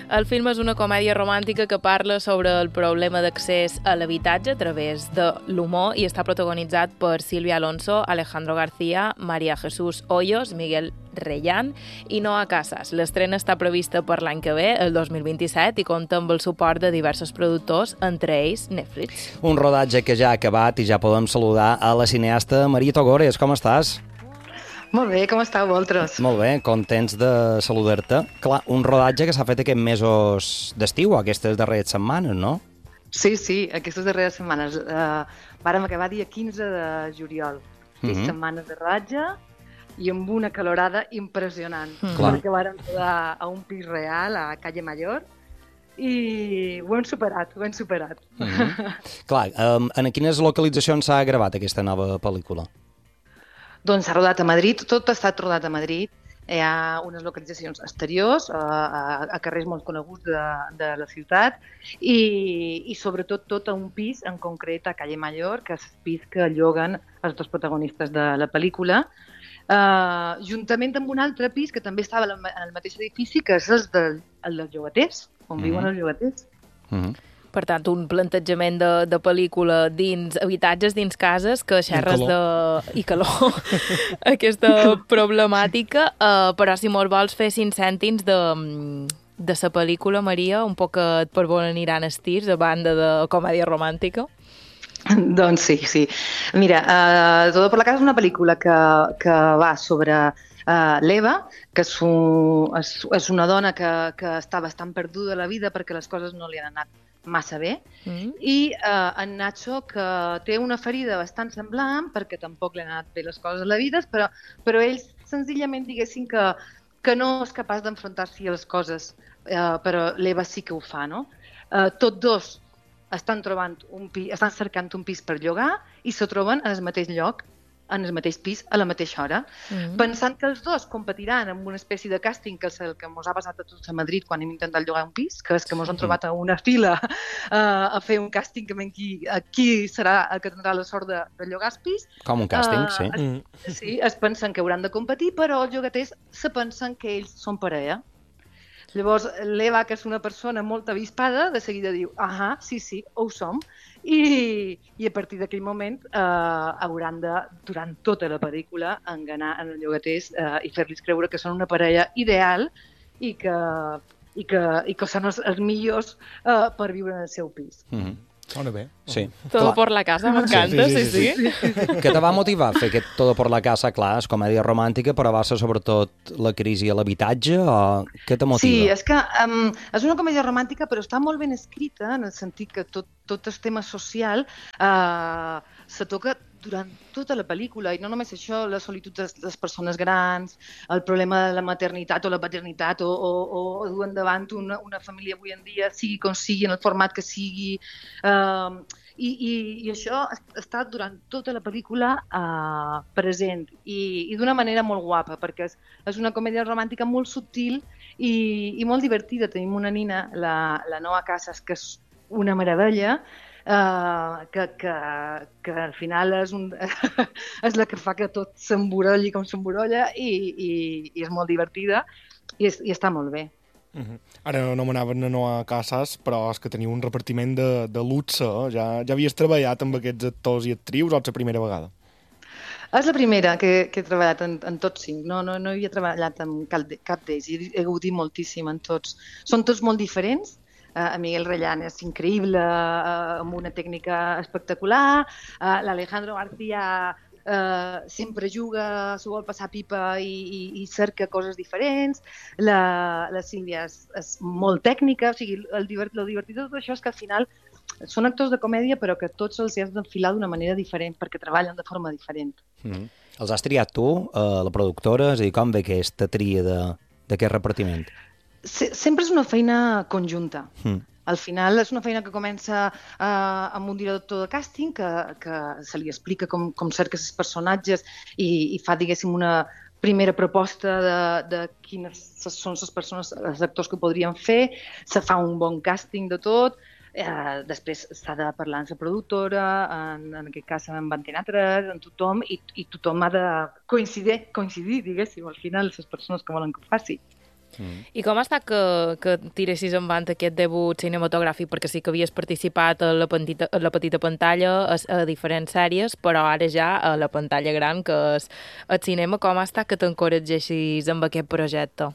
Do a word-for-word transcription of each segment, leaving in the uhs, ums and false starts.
El film és una comèdia romàntica que parla sobre el problema d'accés a l'habitatge a través de l'humor i està protagonitzat per Sílvia Alonso, Alejandro García, María Jesús Hoyos, Miguel Reyán i Noa Casas. L'estrena està prevista per l'any que ve, el dos mil vint-i-set, i compta amb el suport de diversos productors, entre ells Netflix. Un rodatge que ja ha acabat i ja podem saludar a la cineasta Maria Togores. Com estàs? Molt bé, com estàu vosaltres? Molt bé, contents de saludar-te. Clar, un rodatge que s'ha fet aquests mesos d'estiu, aquestes darreres setmanes, no? Sí, sí, aquestes darreres setmanes. Uh, vàrem acabar dia quinze de juliol. Sis mm-hmm. setmanes de rodatge i amb una calorada impressionant. Mm. Perquè vàrem rodar a un pis real, a Calle Mayor, i ho hem superat, ho hem superat. Mm-hmm. Clar, um, en quines localitzacions s'ha gravat aquesta nova pel·lícula? Doncs s'ha rodat a Madrid, tot ha estat rodat a Madrid. Hi ha unes localitzacions exteriors, a, a, a carrers molt coneguts de, de la ciutat, i, i sobretot tot a un pis, en concret a Calle Mayor, que és el pis que lloguen els dos protagonistes de la pel·lícula, uh, juntament amb un altre pis que també estava en el mateix edifici, que és el, de, el dels llogaters, on mm-hmm. viuen els llogaters. Mm-hmm. Per tant, un plantejament de, de pel·lícula dins habitatges, dins cases, que xerres de... I calor. Aquesta problemàtica. Uh, però si molt vols fer cinc cèntims de, de sa pel·lícula, Maria, un poquet per on aniran estirs, a banda de comèdia romàntica. Doncs sí, sí. Mira, uh, Todo por la casa és una pel·lícula que, que va sobre... Uh, l'Eva, que és, un, és, és una dona que, que està bastant perduda a la vida perquè les coses no li han anat massa bé, mm. i uh, en Nacho, que té una ferida bastant semblant perquè tampoc li han anat bé les coses a la vida, però, però ell senzillament diguessin que, que no és capaç d'enfrontar-s'hi a les coses, uh, però l'Eva sí que ho fa, no? Uh, tots dos estan, trobant un pis, estan cercant un pis per llogar i se troben en el mateix lloc, en el mateix pis, a la mateixa hora, mm-hmm. pensant que els dos competiran en una espècie de càsting, que és el que ens ha passat a tots a Madrid quan hem intentat llogar un pis, que és que ens han trobat a una fila uh, a fer un càsting que qui, qui serà el que tindrà la sort de, de llogar el pis. Com un càsting, uh, sí. Es, sí, es pensen que hauran de competir, però els llogaters se pensen que ells són parella. Llavors, l'Eva, que és una persona molt avispada, de seguida diu, ahà, sí, sí, ho som, i, i a partir d'aquell moment eh, hauran de, durant tota la pel·lícula, enganar en els llogaters eh, i fer-los creure que són una parella ideal i que, i que, i que són els, els millors eh, per viure en el seu pis. Mm-hmm. Sona bé. Sí. Todo por la casa, m'encanta, sí sí, sí, sí, sí. sí. Què te va motivar a fer aquest Todo por la casa? Clar, és comèdia romàntica, però va ser sobretot la crisi a l'habitatge, o què te motiva? Sí, és que um, és una comèdia romàntica, però està molt ben escrita, en el sentit que tot, tot el tema social uh, se toca durant tota la pel·lícula, i no només això, la solitud de les persones grans, el problema de la maternitat o la paternitat, o, o, o dur endavant una, una família avui en dia, sigui com sigui, en el format que sigui, eh, i, i, i això està durant tota la pel·lícula eh, present, i, i d'una manera molt guapa, perquè és, és una comèdia romàntica molt subtil i, i molt divertida. Tenim una nina, la, la Noa Casas, que és una meravella, Uh, que, que, que al final és, un, és la que fa que tot s'emborolli com s'emborolla i, i, i és molt divertida i, és, i està molt bé. Uh-huh. Ara no m'anaven a Noa Casas, però és que teniu un repartiment de, de luxe. Ja, ja havies treballat amb aquests actors i actrius o és la primera vegada? És la primera que, que he treballat en, en tots cinc. No, no, no havia treballat amb cap, cap d'ells. He, he gaudit moltíssim en tots. Són tots molt diferents. Uh, Miguel Reyán és increïble, uh, amb una tècnica espectacular. Uh, L'Alejandro García uh, sempre juga, s'ho vol passar pipa i, i, i cerca coses diferents. La, la Sílvia és, és molt tècnica. O sigui, el, divert, el divertit de tot això és que al final són actors de comèdia, però que tots els has d'enfilar d'una manera diferent, perquè treballen de forma diferent. Mm. Els has triat tu, uh, la productora? És a dir, com ve aquesta tria d'aquest repartiment? Sempre és una feina conjunta. Mm. Al final és una feina que comença uh, amb un director de càsting que, que se li explica com, com cerques els personatges i, i fa, diguéssim, una primera proposta de, de quines són les persones, els actors que podrien fer, se fa un bon càsting de tot, eh, després s'ha de parlar amb la productora, en, en aquest cas amb Antena tres, en tothom, i, i tothom ha de coincidir, coincidir, diguéssim, al final, les persones que volen que ho faci. Mm. I com ha estat que, que tiressis endavant aquest debut cinematogràfic? Perquè sí que havies participat a la, petita, a la petita pantalla, a, a diferents sèries, però ara ja a la pantalla gran, que és el cinema. Com ha estat que t'encoratgessis amb aquest projecte?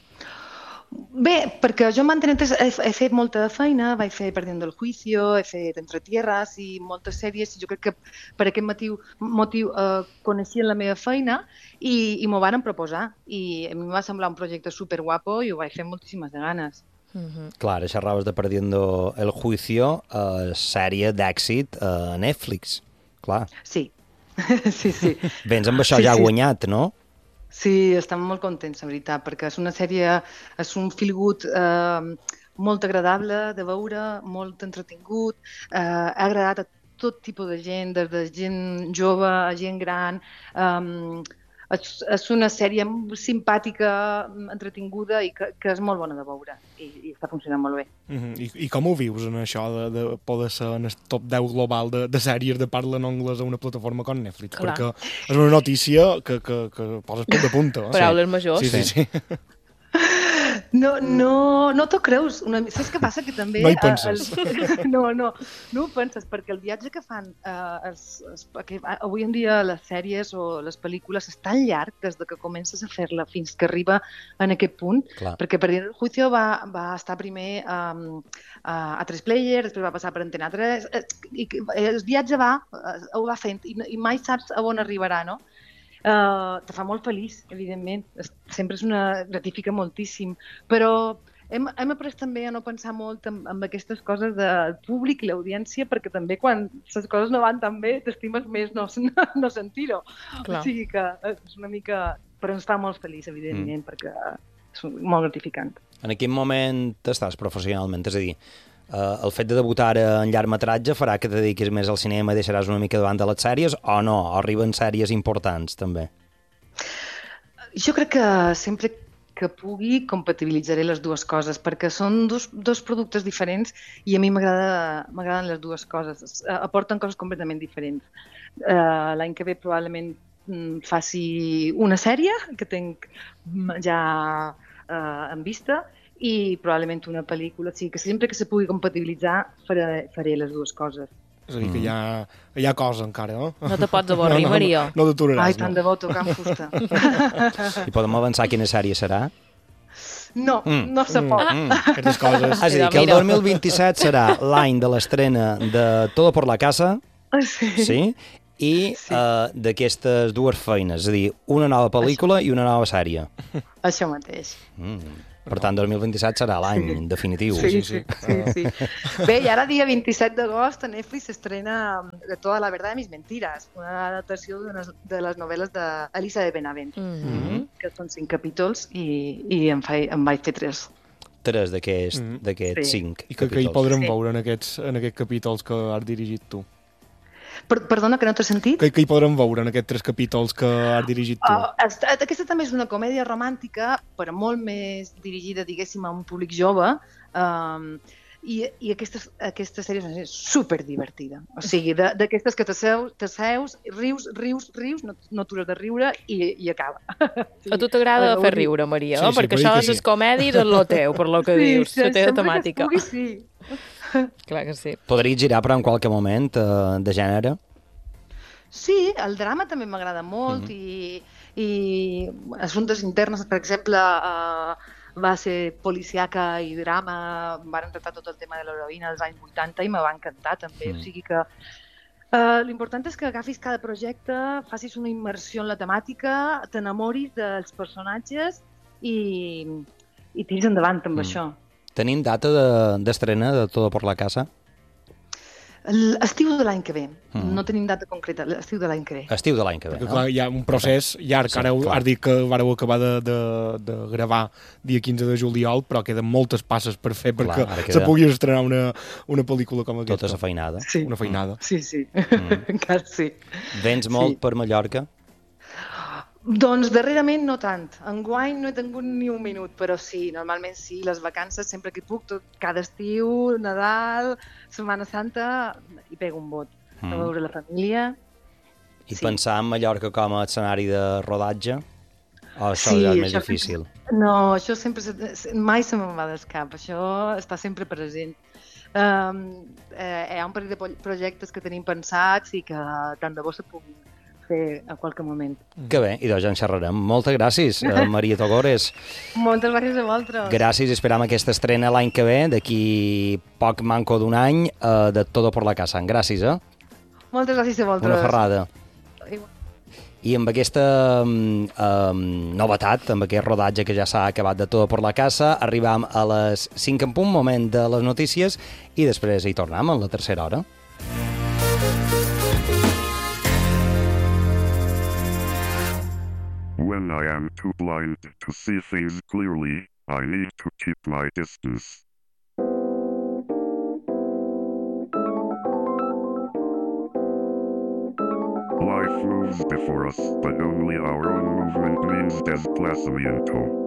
Bé, perquè jo m'entenent, he, he fet molta feina, vaig fer Perdiendo el Juicio, he fet Entre Tierras i moltes sèries, i jo crec que per aquest motiu, motiu eh, coneixien la meva feina i, i m'ho varen proposar. I a mi em va semblar un projecte superguapo i ho vaig fer amb moltíssimes de ganes. Mm-hmm. Clar, ara xerraves de Perdiendo el Juicio, eh, sèrie d'èxit a Netflix, clar. Sí, sí, sí. Vens amb això Sí, ja sí. guanyat, no? Sí, estem molt contents, la veritat, perquè és una sèrie, és un feel good eh, molt agradable de veure, molt entretingut, eh, ha agradat a tot tipus de gent, des de gent jove a gent gran. Um, és, és una sèrie simpàtica, entretinguda i que, que és molt bona de veure i, i està funcionant molt bé. Mm-hmm. I, I com ho vius, en això de, de poder ser en el top deu global de, de sèries de parla en anglès a una plataforma com Netflix? Clar. Perquè és una notícia que, que, que poses put de punta. Eh? Paraules majors. Sí, sí, sí. No, no, no t'ho creus. Una... Saps què passa? Que també... No hi penses. El... No, no, no ho penses, perquè el viatge que fan eh, els, els, que avui en dia les sèries o les pel·lícules és tan llarg des de que comences a fer-la fins que arriba en aquest punt, Clar. perquè Perdiendo el Juicio va, va estar primer um, a, a tres player, després va passar per Antena tres, i el viatge va, ho va fent, i, i mai saps a on arribarà, no? Uh, te fa molt feliç, evidentment. Sempre és una... gratifica moltíssim. Però hem, hem après també a no pensar molt en, en aquestes coses del públic i l'audiència, perquè també quan les coses no van tan bé t'estimes més no, no, no sentir-ho. Clar. O sigui que és una mica... Però ens fa molt feliç, evidentment, mm. perquè és molt gratificant. En quin moment estàs professionalment? És a dir, Uh, el fet de debutar en llargmetratge farà que te dediquis més al cinema i deixaràs una mica davant de les sèries o no? O arriben sèries importants, també? Jo crec que sempre que pugui compatibilitzaré les dues coses, perquè són dos, dos productes diferents i a mi m'agraden les dues coses. Aporten coses completament diferents. Uh, l'any que ve probablement mm, faci una sèrie que tinc ja uh, en vista, i probablement una pel·lícula, o sigui que sempre que se pugui compatibilitzar faré, faré les dues coses. És a dir, que hi ha, hi ha cosa encara, no? No te pots avorrir, no, no, Maria. No, no t'aturaràs, Ai, no. tant de bo tocant fusta. I podem avançar quina sèrie serà? No, Mm. no se pot. Mm. Aquestes coses. És a dir, que el dos mil vint-i-set serà l'any de l'estrena de Todo por la casa, Sí. sí? I Sí. uh, d'aquestes dues feines, és a dir, una nova pel·lícula i una nova sèrie. Això mateix. Mm. Per tant, dos mil vint-i-set serà l'any Sí. definitiu. Sí, sí, sí, sí. Bé, i ara dia vint-i-set d'agost a Netflix s'estrena De toda la verdad de mis mentiras, una adaptació de les, de les novel·les d'Elisa de Benavent, Mm-hmm. que són cinc capítols i, i em, fa, em vaig fer tres. Tres d'aquests Mm. d'aquests Sí. cinc I que, que hi capítols. podrem Sí. veure en aquests, en aquests capítols que has dirigit tu. Per, perdona, que no t'he sentit? Que, que hi podrem veure en aquests tres capítols que has dirigit tu. Uh, esta, aquesta també és una comèdia romàntica, però molt més dirigida, diguéssim, a un públic jove, um, i, i aquesta, aquesta sèrie és una sèrie superdivertida. O sigui, de- d'aquestes que t'asseus, t'asseus, rius, rius, rius, no, no atures de riure i, i acaba. Sí. A tu t'agrada Ho fer dic. riure, Maria, Sí, no? sí, Perquè per això dir de que les sí. comèdies és lo teu, per lo que dius, la teva sempre temàtica. que es pugui, sí. Clar que sí. Podries girar, però en qualque moment, uh, de gènere? Sí, el drama també m'agrada molt mm -hmm. i, i assumptes internes, per exemple, uh, va ser policiaca i drama, van tractar tot el tema de l'heroïna dels anys vuitanta i me va encantar també, Mm. o sigui que uh, l'important és que agafis cada projecte, facis una immersió en la temàtica, t'enamoris dels personatges i, i tiris endavant amb Mm. això. Tenim data de- d'estrena de, de Todo por la casa? L'estiu de l'any que ve, Mm. no tenim data concreta, l'estiu de l'any que ve. Estiu de l'any que ve, Perquè, no? clar, hi ha un procés llarg. Sí, Ara heu- clar. has dit que vareu acabar de, de, de gravar dia quinze de juliol, però queden moltes passes per fer Clar, perquè ara queda- se pugui estrenar una, una pel·lícula com aquesta. Tota és feinada. Sí. Una feinada. Sí, sí, Mm. encara sí. Vens molt Sí. per Mallorca? Doncs darrerament no tant. Enguany no he tingut ni un minut, però sí, normalment sí, les vacances sempre que puc, tot, cada estiu, Nadal, Setmana Santa, hi pego un bot. Mm. A Mm. veure la família. I Sí. pensar en Mallorca com a escenari de rodatge? O això Sí, ja és més això difícil? No, això sempre, se- mai se me'n va del cap, això està sempre present. Um, eh, hi ha un parell de po- projectes que tenim pensats i que tant de bo se puguin fer a qualque moment. Que bé, i doncs ja en xerrarem. Moltes gràcies, eh, Maria Togores. Moltes gràcies a vosaltres. Gràcies, esperam aquesta estrena l'any que ve, d'aquí poc manco d'un any, eh, de Todo por la Casa. Gràcies, eh? Moltes gràcies a vosaltres. Una ferrada. Igual. I amb aquesta um, um, novetat, amb aquest rodatge que ja s'ha acabat de Todo por la Casa, arribam a les cinc en punt, moment de les notícies, i després hi tornem en la tercera hora. When I am too blind to see things clearly, I need to keep my distance. Life moves before us, but only our own movement means desplazamiento.